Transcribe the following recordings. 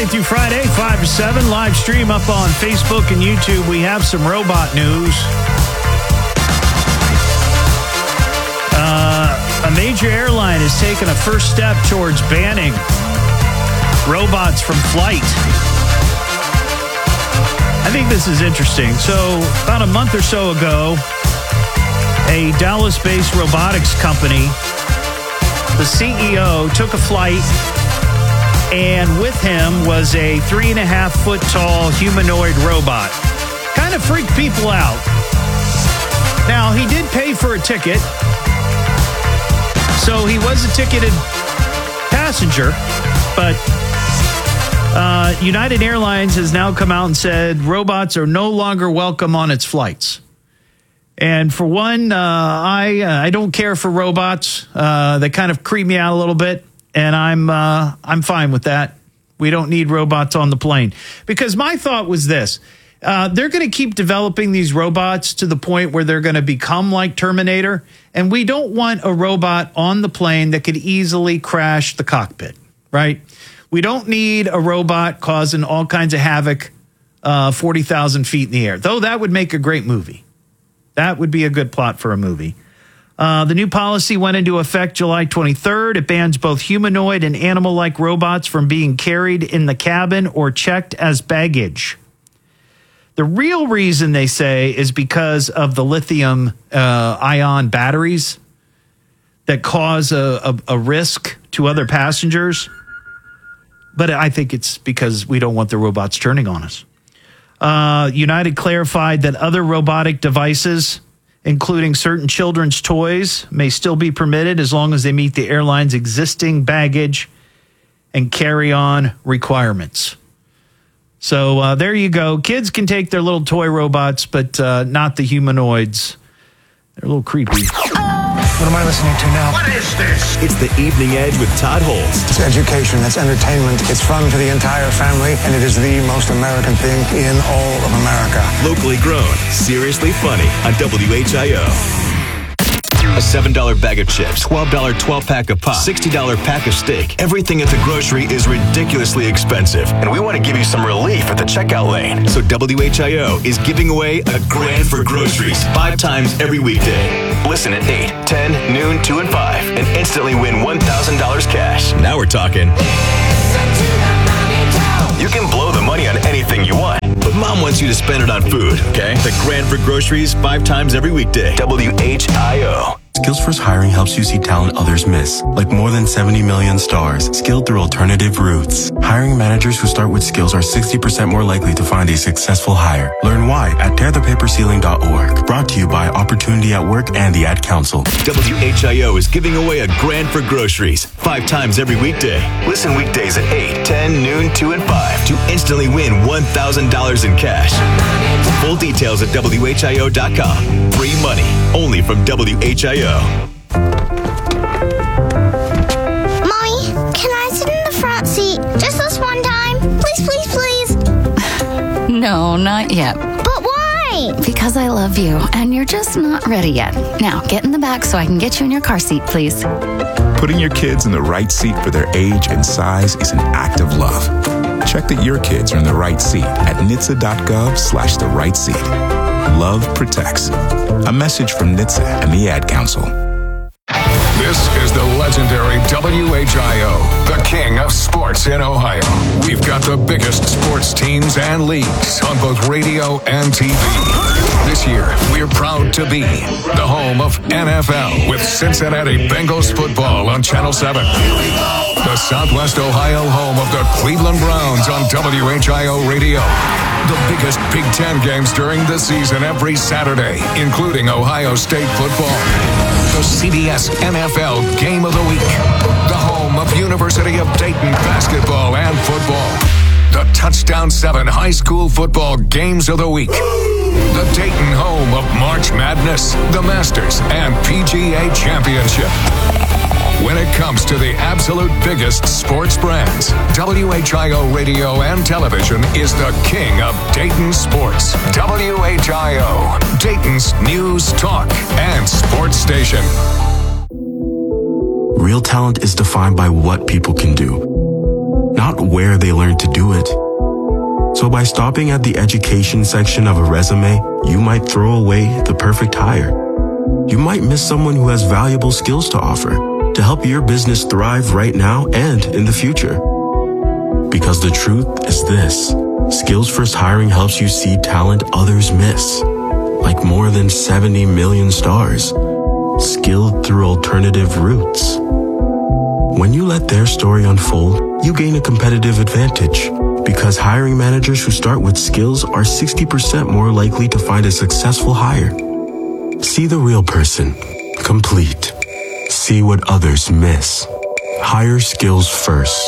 Monday through Friday, 5 to 7, live stream up on Facebook and YouTube. We have some robot news. A major airline has taken a first step towards banning robots from flight. I think this is interesting. So, about a month or so ago, a Dallas-based robotics company, the CEO took a flight, and with him was a 3.5-foot tall humanoid robot. Kind of freaked people out. Now, he did pay for a ticket, so he was a ticketed passenger, but United Airlines has now come out and said robots are no longer welcome on its flights. And for one, I don't care for robots. They kind of creep me out a little bit, and I'm fine with that. We don't need robots on the plane. Because my thought was this. They're going to keep developing these robots to the point where they're going to become like Terminator, and we don't want a robot on the plane that could easily crash the cockpit, right? We don't need a robot causing all kinds of havoc 40,000 feet in the air, though that would make a great movie. That would be a good plot for a movie. The new policy went into effect July 23rd. It bans both humanoid and animal-like robots from being carried in the cabin or checked as baggage. The real reason, they say, is because of the lithium-ion batteries that cause a risk to other passengers. But I think it's because we don't want the robots turning on us. United clarified that other robotic devices, including certain children's toys, may still be permitted as long as they meet the airline's existing baggage and carry-on requirements. So there you go. Kids can take their little toy robots, but not the humanoids. They're a little creepy. What am I listening to now? What is this? It's the Evening Edge with Todd Holst. It's education, it's entertainment, it's fun for the entire family, and it is the most American thing in all of America. Locally grown, seriously funny on WHIO. A $7 bag of chips, $12 12-pack of pop, $60 pack of steak. Everything at the grocery is ridiculously expensive, and we want to give you some relief at the checkout lane. So WHIO is giving away a grand for groceries 5 times every weekday. Listen at 8, 10, noon, 2, and 5, and instantly win $1,000 cash. Now we're talking. You can blow the money on anything you want, but Mom wants you to spend it on food, okay? The grand for groceries 5 times every weekday. WHIO. Skills First Hiring helps you see talent others miss, like more than 70 million stars, skilled through alternative routes. Hiring managers who start with skills are 60% more likely to find a successful hire. Learn why at tearthepaperceiling.org. Brought to you by Opportunity at Work and the Ad Council. WHIO is giving away a grand for groceries 5 times every weekday. Listen weekdays at 8, 10, noon, 2, and 5 to instantly win $1,000 in cash. Full details at WHIO.com. Free money, only from WHIO. Mommy, can I sit in the front seat just this one time? Please, please, please. No, not yet. But why? Because I love you, and you're just not ready yet. Now, get in the back so I can get you in your car seat, please. Putting your kids in the right seat for their age and size is an act of love. Check that your kids are in the right seat at NHTSA.gov/the right seat. Love protects. A message from NHTSA and the Ad Council. This is the legendary WHIO, the king of sports in Ohio. We've got the biggest sports teams and leagues on both radio and TV. This year, we're proud to be the home of NFL with Cincinnati Bengals football on Channel 7. The Southwest Ohio home of the Cleveland Browns on WHIO Radio. The biggest Big Ten games during the season every Saturday, including Ohio State football. The CBS NFL Game of the Week. The home of University of Dayton basketball and football. The Touchdown 7 high school football games of the week. The Dayton home of March Madness, the Masters, and PGA Championship. When it comes to the absolute biggest sports brands, WHIO Radio and Television is the king of Dayton sports. WHIO, Dayton's news, talk, and sports station. Real talent is defined by what people can do. not where they learned to do it. So by stopping at the education section of a resume, you might throw away the perfect hire. You might miss someone who has valuable skills to offer to help your business thrive right now and in the future. Because the truth is this: Skills First Hiring helps you see talent others miss, like more than 70 million stars, skilled through alternative routes. When you let their story unfold, you gain a competitive advantage, because hiring managers who start with skills are 60% more likely to find a successful hire. See the real person, complete. See what others miss. Hire skills first.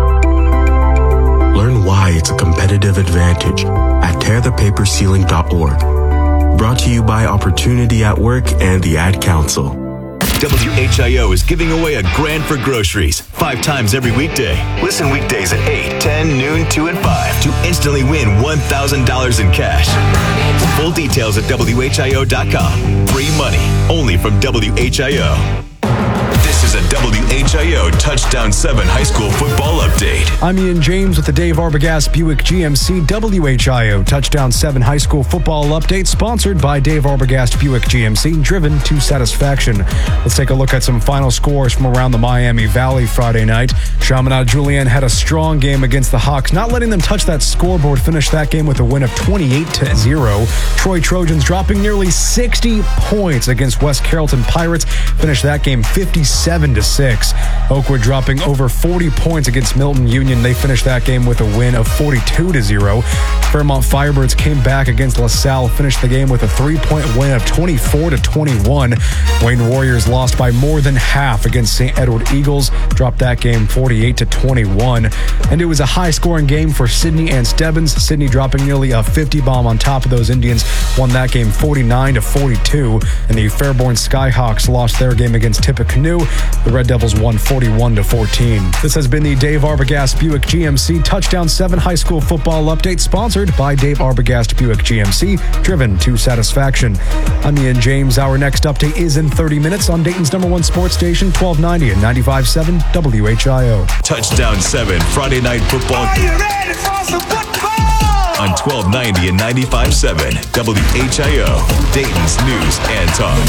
Learn why it's a competitive advantage at tearthepaperceiling.org. Brought to you by Opportunity at Work and the Ad Council. WHIO is giving away $1,000 for groceries 5 times every weekday. Listen weekdays at 8, 10, noon, 2, and 5 to instantly win $1,000 in cash. Full details at WHIO.com. Free money only from WHIO. This is a WHIO Touchdown 7 high school football update. I'm Ian James with the Dave Arbogast Buick GMC WHIO Touchdown 7 high school football update, sponsored by Dave Arbogast Buick GMC, driven to satisfaction. Let's take a look at some final scores from around the Miami Valley Friday night. Chaminade Julienne had a strong game against the Hawks, not letting them touch that scoreboard. Finished that game with a win of 28-0. Troy Trojans dropping nearly 60 points against West Carrollton Pirates. Finished that game 57-6. Oakwood dropping over 40 points against Milton Union. They finished that game with a win of 42-0. Fairmont Firebirds came back against LaSalle, finished the game with a 3-point win of 24-21. Wayne Warriors lost by more than half against St. Edward Eagles, dropped that game 48-21. And it was a high-scoring game for Sydney and Stebbins. Sydney dropping nearly a 50 bomb on top of those Indians, won that game 49-42. And the Fairborn Skyhawks lost their game against Tippecanoe. The Red Devils won 41-14. This has been the Dave Arbogast Buick GMC Touchdown 7 high school football update, sponsored by Dave Arbogast Buick GMC, driven to satisfaction. I'm Ian James. Our next update is in 30 minutes on Dayton's #1 sports station, 1290 and 95.7 WHIO. Touchdown 7 Friday night football. Are you ready for some football? On 1290 and 95.7 WHIO, Dayton's News and Talk.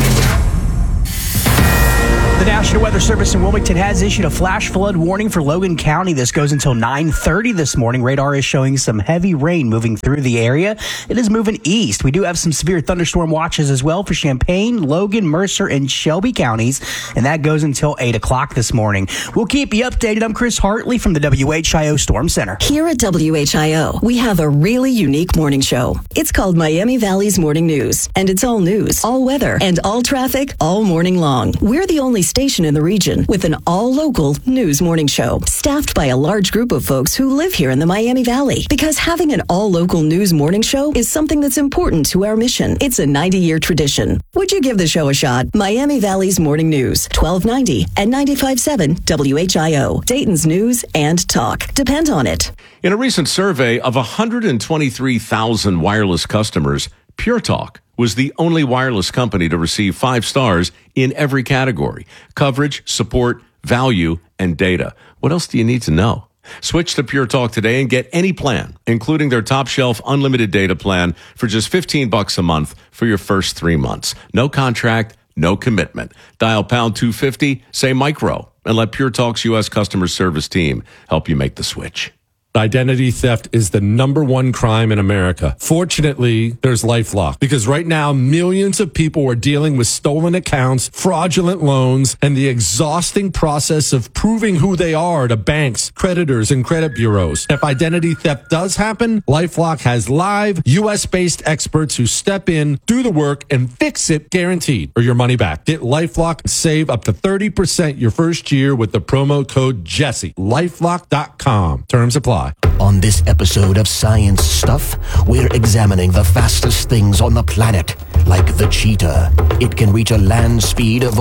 The National Weather Service in Wilmington has issued a flash flood warning for Logan County. This goes until 9:30 this morning. Radar is showing some heavy rain moving through the area. It is moving east. We do have some severe thunderstorm watches as well for Champaign, Logan, Mercer, and Shelby counties, and that goes until 8 o'clock this morning. We'll keep you updated. I'm Chris Hartley from the WHIO Storm Center. Here at WHIO, we have a really unique morning show. It's called Miami Valley's Morning News, and it's all news, all weather, and all traffic all morning long. We're the only station in the region with an all-local news morning show, staffed by a large group of folks who live here in the Miami Valley. Because having an all-local news morning show is something that's important to our mission. It's a 90-year tradition. Would you give the show a shot? Miami Valley's Morning News, 1290 and 95.7 WHIO. Dayton's News and Talk. Depend on it. In a recent survey of 123,000 wireless customers, Pure Talk was the only wireless company to receive 5 stars in every category: coverage, support, value, and data. What else do you need to know? Switch to Pure Talk today and get any plan, including their top shelf unlimited data plan, for just $15 a month for your first 3 months. No contract, no commitment. Dial pound 250, say micro, and let Pure Talk's U.S. customer service team help you make the switch. Identity theft is the #1 crime in America. Fortunately, there's LifeLock, because right now millions of people are dealing with stolen accounts, fraudulent loans, and the exhausting process of proving who they are to banks, creditors, and credit bureaus. If identity theft does happen, LifeLock has live US-based experts who step in, do the work, and fix it, guaranteed, or your money back. Get LifeLock and save up to 30% your first year with the promo code Jesse. LifeLock.com. Terms apply. On this episode of Science Stuff, we're examining the fastest things on the planet, like the cheetah. It can reach a land speed of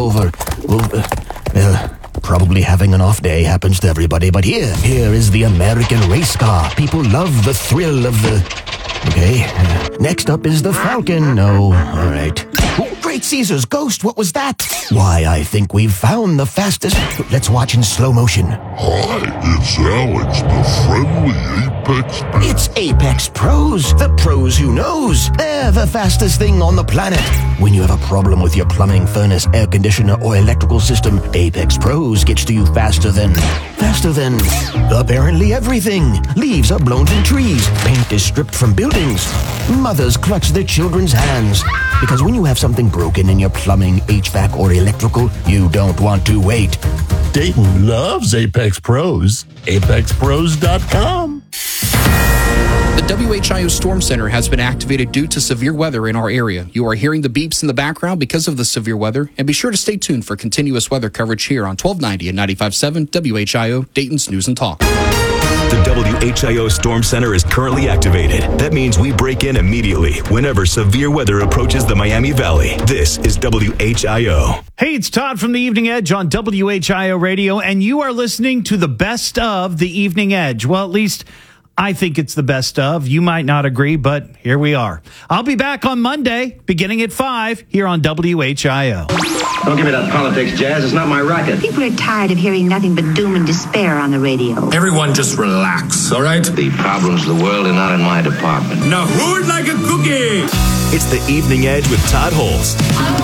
probably having an off day happens to everybody, but here is the American race car. People love the thrill of the... Okay, next up is the Falcon. No, all right. Great Caesar's ghost, what was that? Why, I think we've found the fastest. Let's watch in slow motion. Hi, it's Alex, the friendly Apex Pro. It's Apex Pros, the pros who knows. They're the fastest thing on the planet. When you have a problem with your plumbing, furnace, air conditioner, or electrical system, Apex Pros gets to you faster than apparently everything. Leaves are blown from trees. Paint is stripped from buildings. Mothers clutch their children's hands. Because when you have something broken in your plumbing, HVAC, or electrical, you don't want to wait. Dayton loves Apex Pros. ApexPros.com. The WHIO Storm Center has been activated due to severe weather in our area. You are hearing the beeps in the background because of the severe weather, and be sure to stay tuned for continuous weather coverage here on 1290 and 95.7 WHIO, Dayton's News and Talk. The WHIO Storm Center is currently activated. That means we break in immediately whenever severe weather approaches the Miami Valley. This is WHIO. Hey, it's Todd from the Evening Edge on WHIO Radio, and you are listening to the best of the Evening Edge. Well, at least I think it's the best of. You might not agree, but here we are. I'll be back on Monday, beginning at 5, here on WHIO. Don't give me that politics, Jazz. It's not my racket. People are tired of hearing nothing but doom and despair on the radio. Everyone just relax, all right? The problems of the world are not in my department. Now who'd like a cookie? It's the Evening Edge with Todd Holst.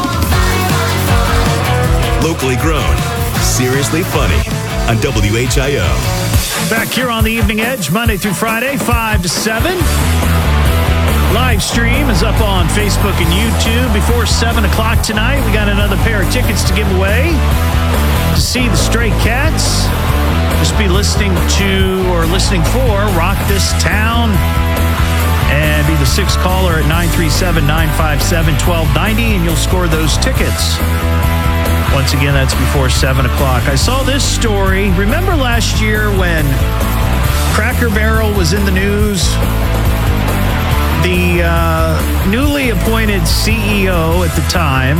Locally grown, seriously funny on WHIO. Back here on the Evening Edge, Monday through Friday, 5 to 7. Live stream is up on Facebook and YouTube. Before 7 o'clock tonight, we got another pair of tickets to give away to see the Stray Cats. Just be listening to or listening for Rock This Town. And be the sixth caller at 937-957-1290, and you'll score those tickets. Once again, that's before 7 o'clock. I saw this story. Remember last year when Cracker Barrel was in the news? The newly appointed CEO at the time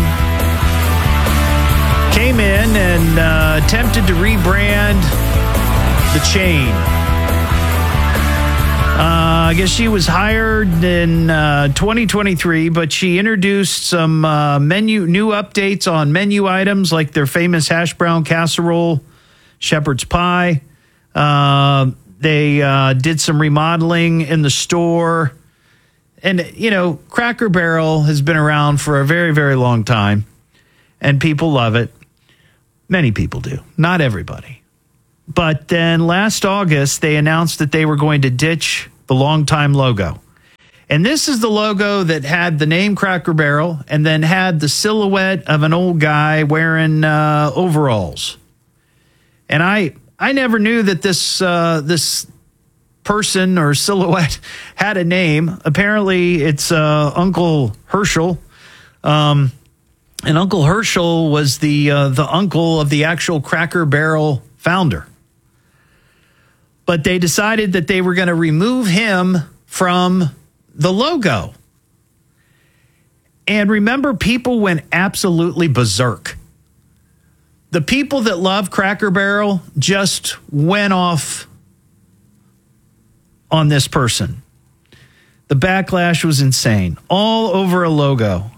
came in and attempted to rebrand the chain. I guess she was hired in 2023, but she introduced some new updates on menu items like their famous hash brown casserole, shepherd's pie. They did some remodeling in the store. And, you know, Cracker Barrel has been around for a very, very long time, and people love it. Many people do. Not everybody. But then last August, they announced that they were going to ditch the longtime logo. And this is the logo that had the name Cracker Barrel and then had the silhouette of an old guy wearing overalls. And I never knew that this person or silhouette had a name. Apparently, it's Uncle Herschel. And Uncle Herschel was the uncle of the actual Cracker Barrel founder. But they decided that they were going to remove him from the logo. And remember, people went absolutely berserk. The people that love Cracker Barrel just went off on this person. The backlash was insane. All over a logo.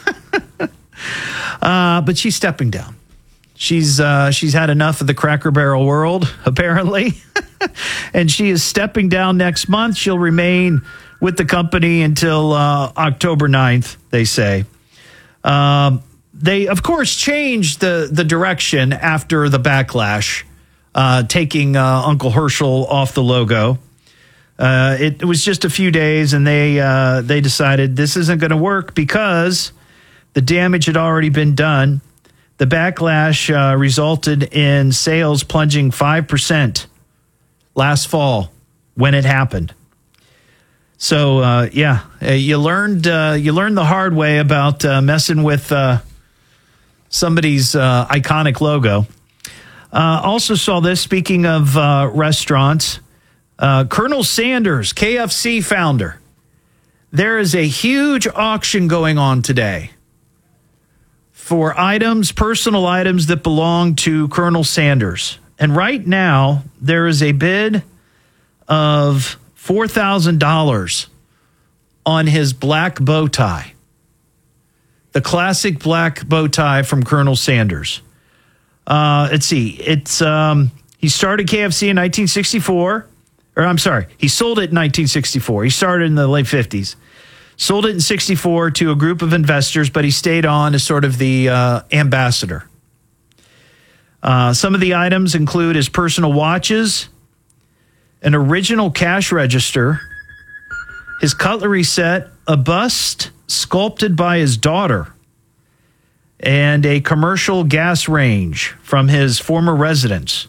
But she's stepping down. She's had enough of the Cracker Barrel world, apparently. And she is stepping down next month. She'll remain with the company until October 9th, they say. They, of course, changed the direction after the backlash, taking Uncle Herschel off the logo. It was just a few days, and they decided this isn't going to work because the damage had already been done. The backlash resulted in sales plunging 5% last fall when it happened. So, you learned the hard way about messing with somebody's iconic logo. Also saw this, speaking of restaurants, Colonel Sanders, KFC founder. There is a huge auction going on today for items, personal items that belong to Colonel Sanders. And right now, there is a bid of $4,000 on his black bow tie. The classic black bow tie from Colonel Sanders. Let's see. He started KFC in 1964. Or I'm sorry, he sold it in 1964. He started in the late 50s. Sold it in 64 to a group of investors, but he stayed on as sort of the ambassador. Some of the items include his personal watches, an original cash register, his cutlery set, a bust sculpted by his daughter, and a commercial gas range from his former residence.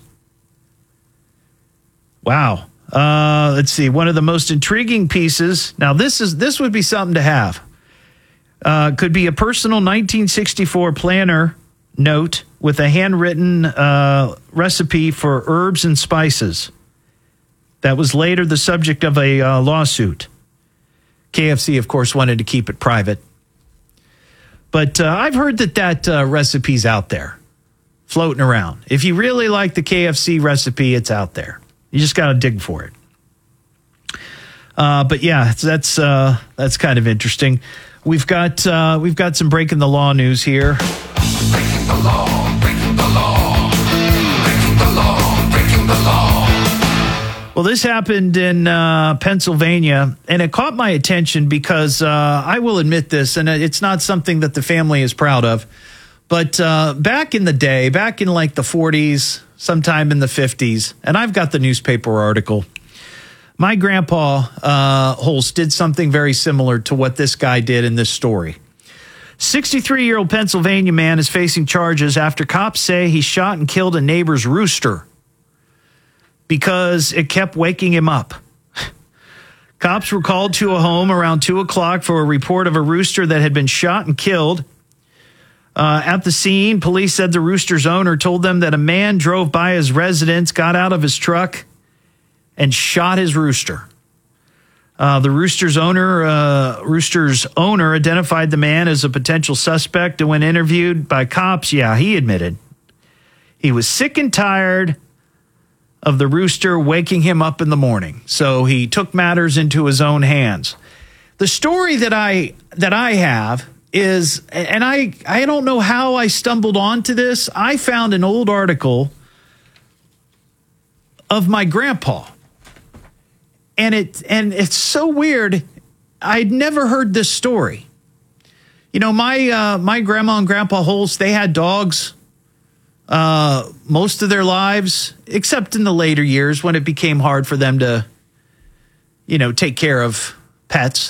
Wow. Let's see. One of the most intriguing pieces. Now, this would be something to have. Could be a personal 1964 planner note with a handwritten recipe for herbs and spices. That was later the subject of a lawsuit. KFC, of course, wanted to keep it private. But I've heard that recipe's out there, floating around. If you really like the KFC recipe, it's out there. You just got to dig for it. But yeah, that's kind of interesting. We've got some breaking the law news here. Breaking the law, breaking the law, breaking the law, breaking the law. Well, this happened in Pennsylvania, and it caught my attention because I will admit this, and it's not something that the family is proud of. But back in the day, back in like the 40s, sometime in the 50s, and I've got the newspaper article, my grandpa Holst did something very similar to what this guy did in this story. 63-year-old Pennsylvania man is facing charges after cops say he shot and killed a neighbor's rooster because it kept waking him up. Cops were called to a home around 2 o'clock for a report of a rooster that had been shot and killed. At the scene, police said the rooster's owner told them that a man drove by his residence, got out of his truck, and shot his rooster. The rooster's owner identified the man as a potential suspect, and when interviewed by cops, he admitted he was sick and tired of the rooster waking him up in the morning. So he took matters into his own hands. The story that I have is, and I don't know how I stumbled onto this. I found an old article of my grandpa. And it's so weird. I'd never heard this story. You know, my grandma and grandpa Holst, they had dogs most of their lives, except in the later years when it became hard for them to, take care of pets.